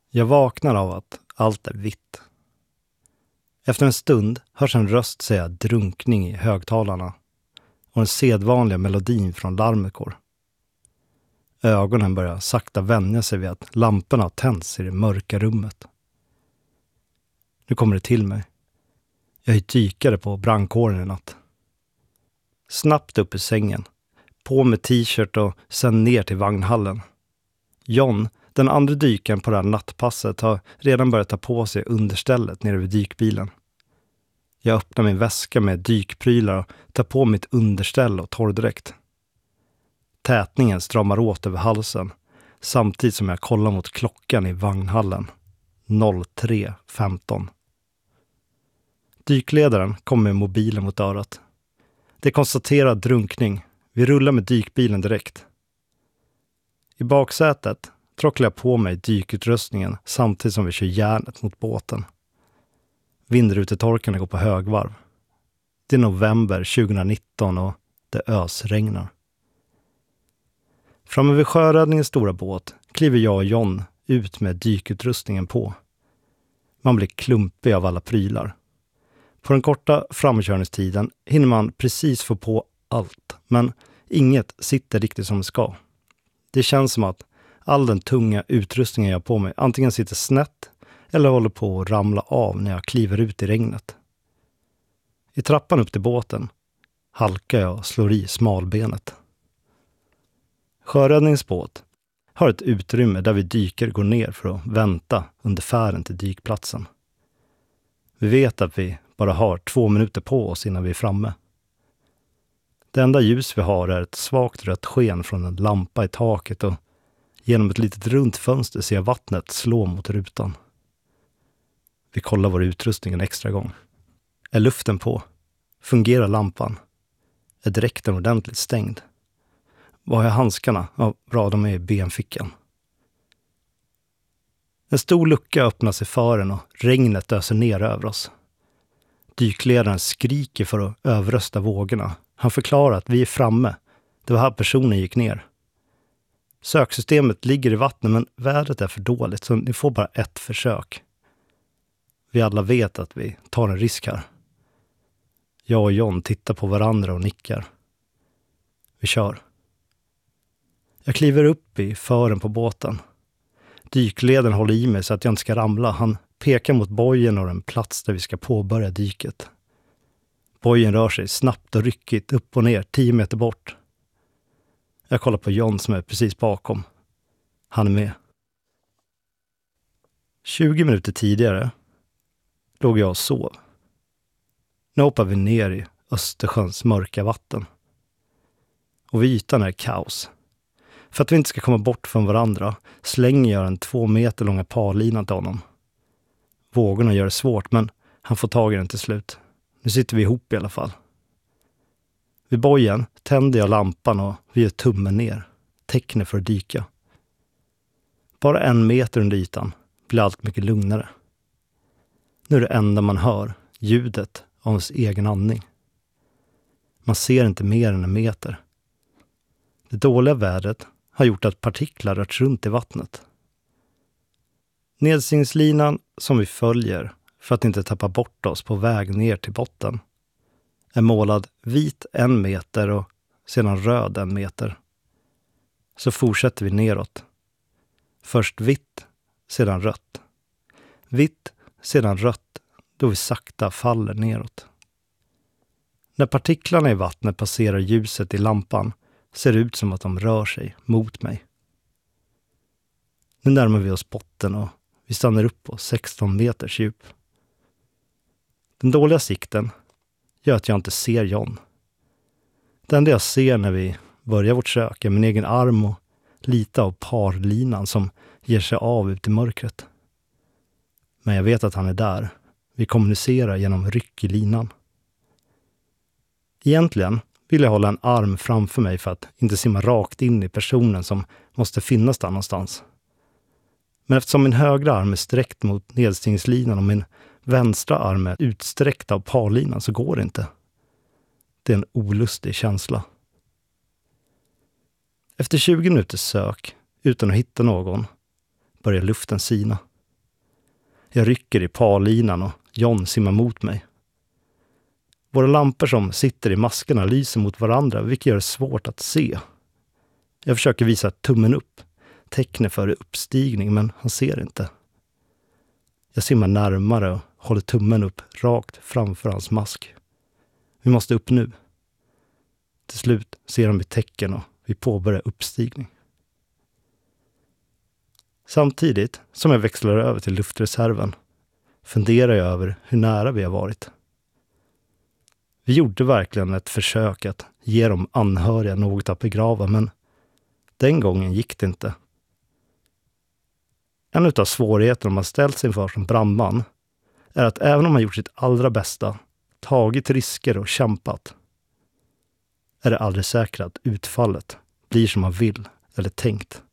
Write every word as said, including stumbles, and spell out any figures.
Jag vaknar av att allt är vitt. Efter en stund hörs en röst säga drunkning i högtalarna och den sedvanliga melodin från larmet går. Ögonen börjar sakta vänja sig vid att lamporna har tänts i det mörka rummet. Nu kommer det till mig. Jag är dykare på brandkåren i natt. Snabbt upp i sängen, på med t-shirt och sen ner till vagnhallen. John, den andra dykaren på det här nattpasset, har redan börjat ta på sig understället nere vid dykbilen. Jag öppnar min väska med dykprylar och tar på mitt underställ och torrdräkt. Tätningen stramar åt över halsen samtidigt som jag kollar mot klockan i vagnhallen. tre femton. Dykledaren kommer med mobilen mot örat. Det konstaterar drunkning. Vi rullar med dykbilen direkt. I baksätet trocklar jag på mig dykutrustningen samtidigt som vi kör järnet mot båten. Vindrutetorkarna går på högvarv. Det är november tjugonitton och det ösregnar. Framme vid sjöräddningens stora båt kliver jag och John ut med dykutrustningen på. Man blir klumpig av alla prylar. På den korta framkörningstiden hinner man precis få på allt, men inget sitter riktigt som det ska. Det känns som att all den tunga utrustningen jag har på mig antingen sitter snett eller håller på att ramla av när jag kliver ut i regnet. I trappan upp till båten halkar jag och slår i smalbenet. Sjöräddningsbåt har ett utrymme där vi dyker går ner för att vänta under färden till dykplatsen. Vi vet att vi bara har två minuter på oss innan vi är framme. Det enda ljus vi har är ett svagt rött sken från en lampa i taket och genom ett litet runt fönster ser jag vattnet slå mot rutan. Vi kollar vår utrustning en extra gång. Är luften på? Fungerar lampan? Är dräkten ordentligt stängd? Var är handskarna? Ja, bra, de är i benfickan. En stor lucka öppnas i fören och regnet öser ner över oss. Dykledaren skriker för att överrösta vågorna. Han förklarar att vi är framme. Det var här personen gick ner. Söksystemet ligger i vattnet men vädret är för dåligt så ni får bara ett försök. Vi alla vet att vi tar en risk här. Jag och John tittar på varandra och nickar. Vi kör. Jag kliver upp i fören på båten. Dykledaren håller i mig så att jag inte ska ramla. Han pekar mot bojen och den plats där vi ska påbörja dyket. Bojen rör sig snabbt och ryckigt upp och ner tio meter bort. Jag kollar på John som är precis bakom. Han är med. tjugo minuter tidigare låg jag och sov. Nu hoppar vi ner i Östersjöns mörka vatten. Och vid ytan är kaos. För att vi inte ska komma bort från varandra slänger jag den två meter långa parlinan till honom. Vågorna gör det svårt men han får tag i den till slut. Nu sitter vi ihop i alla fall. Vid bojen tänder jag lampan och vi gör tummen ner. Tecknet för att dyka. Bara en meter under ytan blir allt mycket lugnare. Nu är det enda man hör ljudet av ens egen andning. Man ser inte mer än en meter. Det dåliga vädret har gjort att partiklar rört runt i vattnet. Nedstigningslinan som vi följer för att inte tappa bort oss på väg ner till botten är målad vit en meter och sedan röd en meter. Så fortsätter vi neråt. Först vitt, sedan rött. Vitt, sedan rött, då vi sakta faller neråt. När partiklarna i vattnet passerar ljuset i lampan ser det ut som att de rör sig mot mig. Nu närmar vi oss botten och vi stannar upp på sexton meters djup. Den dåliga sikten gör att jag inte ser John. Det enda jag ser när vi börjar vårt sök är min egen arm och lite av parlinan som ger sig av ut i mörkret. Men jag vet att han är där. Vi kommunicerar genom ryck i linan. Egentligen vill jag hålla en arm framför mig för att inte simma rakt in i personen som måste finnas där någonstans. Men eftersom min högra arm är sträckt mot nedstigningslinan och min vänstra arm är utsträckt av parlinan så går det inte. Det är en olustig känsla. Efter tjugo minuters sök, utan att hitta någon, börjar luften sina. Jag rycker i parlinan och John simmar mot mig. Våra lampor som sitter i maskerna lyser mot varandra, vilket gör det svårt att se. Jag försöker visa tummen upp, tecknet för uppstigning, men han ser inte. Jag simmar närmare och håller tummen upp rakt framför hans mask. Vi måste upp nu. Till slut ser han mitt tecken och vi påbörjar uppstigning. Samtidigt som jag växlar över till luftreserven funderar jag över hur nära vi har varit. Vi gjorde verkligen ett försök att ge de anhöriga något att begrava, men den gången gick det inte. En av svårigheterna man ställs inför som brandman är att även om man gjort sitt allra bästa, tagit risker och kämpat, är det aldrig säkert att utfallet blir som man vill eller tänkt.